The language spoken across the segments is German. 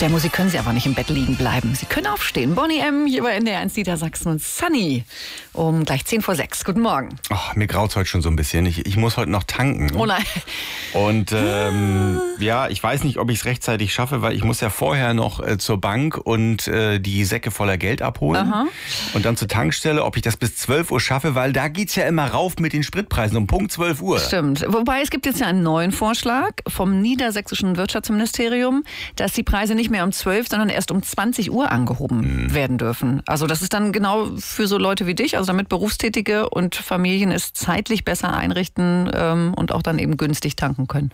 der Musik können Sie aber nicht im Bett liegen bleiben. Sie können aufstehen. Boney M. hier bei NDR 1 Niedersachsen und Sunny um gleich 5:10. Guten Morgen. Ach, mir graut's heute schon so ein bisschen. Ich muss heute noch tanken. Oh nein. Und ja, ich weiß nicht, ob ich es rechtzeitig schaffe, weil ich muss ja vorher noch zur Bank und die Säcke voller Geld abholen. Aha. Und dann zur Tankstelle, ob ich das bis 12 Uhr schaffe, weil da geht's ja immer rauf mit den Spritpreisen um Punkt 12 Uhr. Stimmt. Wobei es gibt jetzt ja einen neuen Vorschlag vom niedersächsischen Wirtschaftsministerium, dass die Preise nicht mehr um 12, sondern erst um 20 Uhr angehoben werden dürfen. Also das ist dann genau für so Leute wie dich, also damit Berufstätige und Familien es zeitlich besser einrichten und auch dann eben günstig tanken können.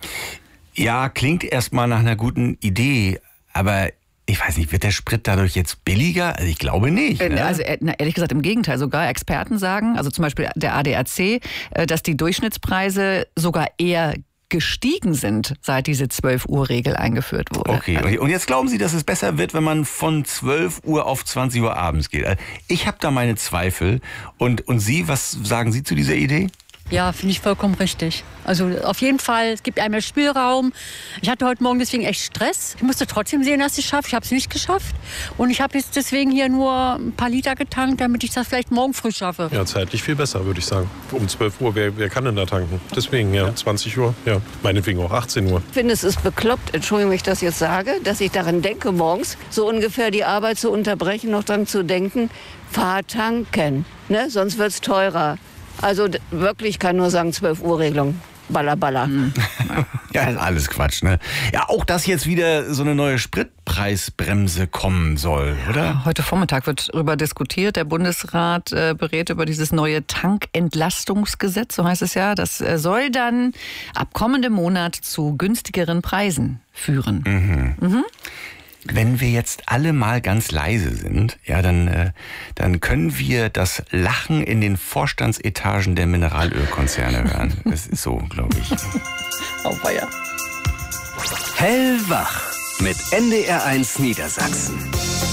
Ja, klingt erstmal nach einer guten Idee, aber ich weiß nicht, wird der Sprit dadurch jetzt billiger? Also ich glaube nicht. Ne? Also ehrlich gesagt im Gegenteil. Sogar Experten sagen, also zum Beispiel der ADAC, dass die Durchschnittspreise sogar eher gestiegen sind, seit diese 12-Uhr-Regel eingeführt wurde. Okay, und jetzt glauben Sie, dass es besser wird, wenn man von 12 Uhr auf 20 Uhr abends geht? Ich habe da meine Zweifel. Und Sie, was sagen Sie zu dieser Idee? Ja, finde ich vollkommen richtig. Also auf jeden Fall, es gibt einem mehr Spielraum. Ich hatte heute Morgen deswegen echt Stress. Ich musste trotzdem sehen, dass ich es schaffe. Ich habe es nicht geschafft. Und ich habe jetzt deswegen hier nur ein paar Liter getankt, damit ich das vielleicht morgen früh schaffe. Ja, zeitlich viel besser, würde ich sagen. Um 12 Uhr, wer kann denn da tanken? Deswegen, ja, 20 Uhr, ja, meinetwegen auch 18 Uhr. Ich finde, es ist bekloppt, Entschuldigung, wenn ich das jetzt sage, dass ich daran denke, morgens so ungefähr die Arbeit zu unterbrechen, noch dran zu denken, fahr tanken, ne? Sonst wird es teurer. Also wirklich, ich kann nur sagen, 12-Uhr-Regelung. Balla, balla. Ja, alles Quatsch, ne? Ja, auch dass jetzt wieder so eine neue Spritpreisbremse kommen soll, oder? Heute Vormittag wird darüber diskutiert. Der Bundesrat berät über dieses neue Tankentlastungsgesetz, so heißt es ja. Das soll dann ab kommendem Monat zu günstigeren Preisen führen. Wenn wir jetzt alle mal ganz leise sind, ja, dann können wir das Lachen in den Vorstandsetagen der Mineralölkonzerne hören. Das ist so, glaube ich. Auweia. Hellwach mit NDR 1 Niedersachsen.